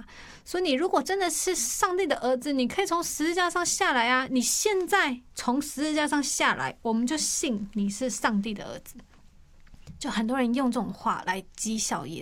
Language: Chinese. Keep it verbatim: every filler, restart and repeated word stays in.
啊。所以你如果真的是上帝的儿子，你可以从十字架上下来啊！你现在从十字架上下来，我们就信你是上帝的儿子。就很多人用这种话来讥笑耶